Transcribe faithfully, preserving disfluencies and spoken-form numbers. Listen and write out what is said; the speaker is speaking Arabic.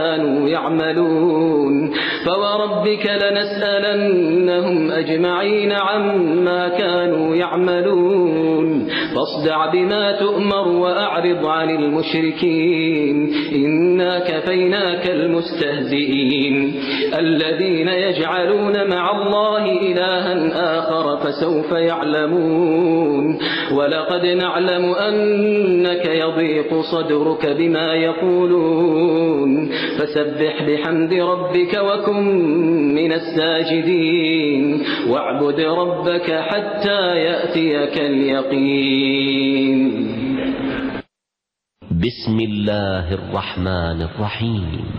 كانوا يعملون فوربك لنسألنهم أجمعين عما كانوا يعملون فاصدع بما تؤمر وأعرض عن المشركين إنا كفيناك المستهزئين الذين يجعلون مع الله إلها آخر فسوف يعلمون ولقد نعلم أنك يضيق صدرك بما يقولون فسبح بحمد ربك وكن من الساجدين واعبد ربك حتى يأتيك اليقين. بسم الله الرحمن الرحيم.